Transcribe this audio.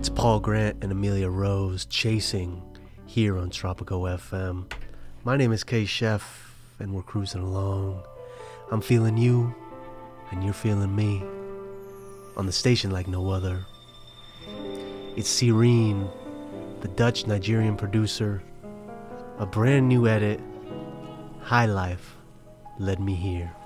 It's Paul Grant and Amelia Rose chasing here on Tropico FM. My name is K Chef and we're cruising along. I'm feeling you and you're feeling me on the station like no other. It's Serene, the Dutch Nigerian producer, a brand new edit, High Life led me here.